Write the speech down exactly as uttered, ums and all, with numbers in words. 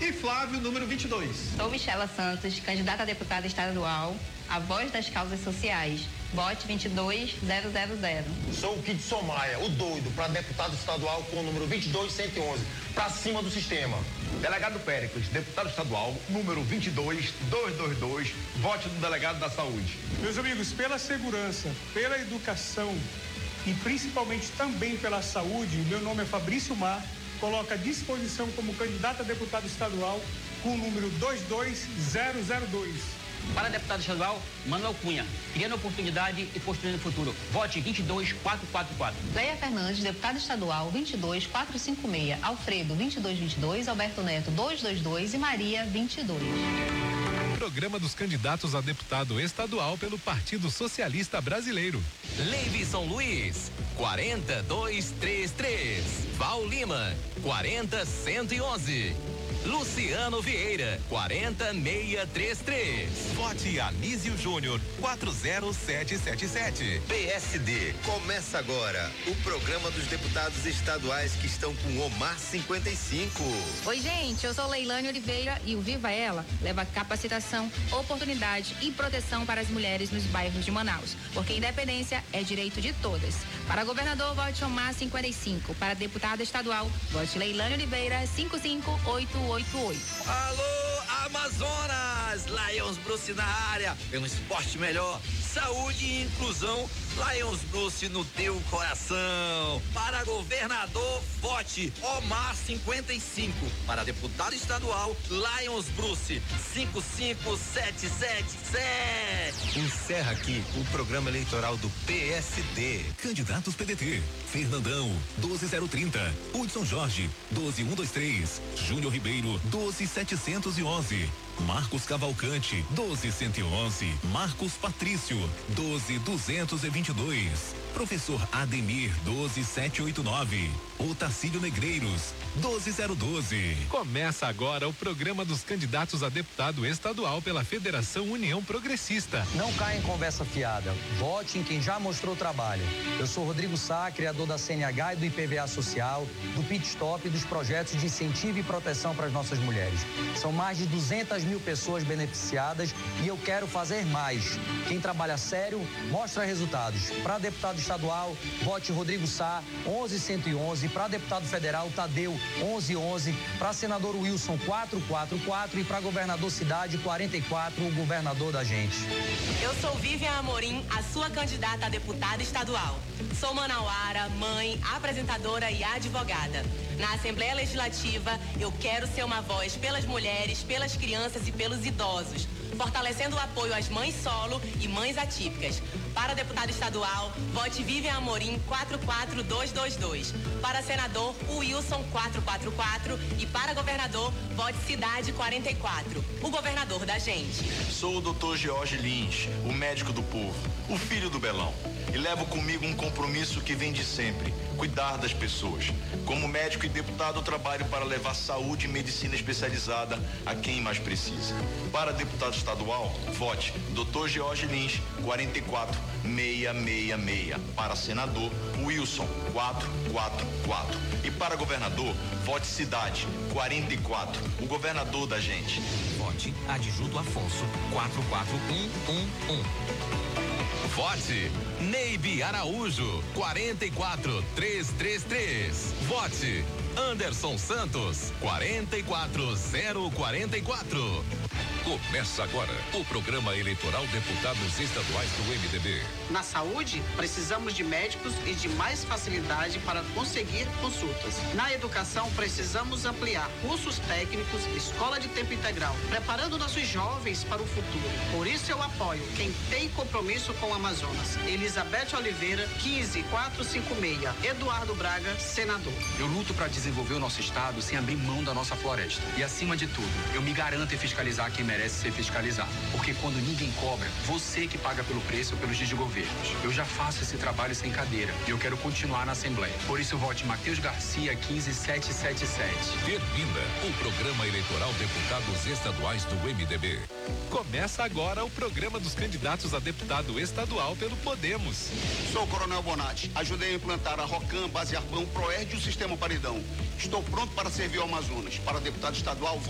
E Flávio, número vinte e dois. Sou Michela Santos, candidata a deputada estadual, a voz das causas sociais. Vote vinte e dois zero zero zero. Sou o Kidson Maia, o doido, para deputado estadual com o número vinte e dois cento e onze, para cima do sistema. Delegado Péricles, deputado estadual, número vinte e dois duzentos e vinte e dois, vote do delegado da saúde. Meus amigos, pela segurança, pela educação e principalmente também pela saúde, meu nome é Fabrício Mar, coloca à disposição como candidato a deputado estadual com o número dois dois zero zero dois. Para deputado estadual, Manuel Cunha, criando oportunidade e construindo o futuro. Vote vinte e dois quatro quatro quatro. Leia Fernandes, deputada estadual, vinte e dois quatro cinco seis. Alfredo, vinte e dois vinte e dois. Alberto Neto, dois dois dois. E Maria, vinte e dois. Programa dos candidatos a deputado estadual pelo Partido Socialista Brasileiro. Leivison Luiz, quarenta dois trinta e três. Val Lima, quarenta cento e onze. Luciano Vieira, quarenta seiscentos e trinta e três. Vote Anísio Júnior, quatro zero sete sete sete. P S D. Começa agora o programa dos deputados estaduais que estão com Omar cinquenta e cinco. Oi, gente, eu sou Leilane Oliveira e o Viva Ela leva capacitação, oportunidade e proteção para as mulheres nos bairros de Manaus, porque independência é direito de todas. Para governador, vote Omar cinquenta e cinco. Para deputada estadual, vote Leilane Oliveira cinco cinco oito oito oito. Alô, Amazonas! Lions Bruce na área, pelo esporte melhor, saúde e inclusão, Lions Bruce no teu coração. Para governador, vote Omar cinquenta e cinco. Para deputado estadual, Lions Bruce cinco cinco sete sete sete. Encerra aqui o programa eleitoral do P S D. Candidatos P D T: Fernandão, doze zero trinta. Hudson Jorge, doze cento e vinte e três. Júnior Ribeiro, doze setecentos e onze. Marcos Cavalcante, doze cento e onze. Marcos Patrício, doze duzentos e vinte e dois. Professor Ademir, doze setecentos e oitenta e nove. Otacílio Negreiros, doze zero doze. Começa agora o programa dos candidatos a deputado estadual pela Federação União Progressista. Não caia em conversa fiada. Vote em quem já mostrou trabalho. Eu sou Rodrigo Sá, criador da C N H e do I P V A Social, do Pit Stop e dos projetos de incentivo e proteção para as nossas mulheres. São mais de duzentas mil pessoas beneficiadas e eu quero fazer mais. Quem trabalha sério, mostra resultados. Para deputado estadual, vote Rodrigo Sá, onze cento e onze. Para deputado federal, Tadeu, onze onze. Para senador Wilson, quatrocentos e quarenta e quatro. E para governador Cidade, quarenta e quatro, o governador da gente. Eu sou Vivian Amorim, a sua candidata a deputada estadual. Sou manauara, mãe, apresentadora e advogada. Na Assembleia Legislativa, eu quero ser uma voz pelas mulheres, pelas crianças e pelos idosos, fortalecendo o apoio às mães solo e mães atípicas. Para deputado estadual, vote Vivian Amorim quatro quatro dois dois dois. Para senador, o Wilson quatrocentos e quarenta e quatro. E para governador, vote Cidade quarenta e quatro, o governador da gente. Sou o doutor George Lins, o médico do povo, o filho do Belão. E levo comigo um compromisso que vem de sempre: cuidar das pessoas. Como médico e deputado, eu trabalho para levar saúde e medicina especializada a quem mais precisa. Para deputado estadual, vote doutor George Lins, quarenta e quatro seiscentos e sessenta e seis. Para senador, Wilson, quatrocentos e quarenta e quatro. E para governador, vote Cidade, quarenta e quatro, o governador da gente. Vote Adjunto Afonso, quatro quatro um um um. Vote Neibe Araújo, quarenta e quatro trezentos e trinta e três. Vote Anderson Santos, quarenta e quatro zero quarenta e quatro. Começa agora o programa eleitoral Deputados Estaduais do M D B. Na saúde, precisamos de médicos e de mais facilidade para conseguir consultas. Na educação, precisamos ampliar cursos técnicos, escola de tempo integral, preparando nossos jovens para o futuro. Por isso eu apoio quem tem compromisso com o Amazonas. Elizabeth Oliveira, quinze quatrocentos e cinquenta e seis. Eduardo Braga, senador. Eu luto para desenvolver o nosso estado sem abrir mão da nossa floresta. E acima de tudo, eu me garanto em fiscalizar quem merece ser fiscalizado. Porque quando ninguém cobra, você que paga pelo preço ou pelos desgovernos. Eu já faço esse trabalho sem cadeira e eu quero continuar na Assembleia. Por isso, vote Matheus Garcia, quinze setecentos e setenta e sete. Termina o programa eleitoral Deputados Estaduais do M D B. Começa agora o programa dos candidatos a deputado estadual pelo Podemos. Sou o Coronel Bonatti. Ajudei a implantar a Rocam, Base Arbão, Proerd e o Sistema Paredão. Estou pronto para servir ao Amazonas. Para deputado estadual,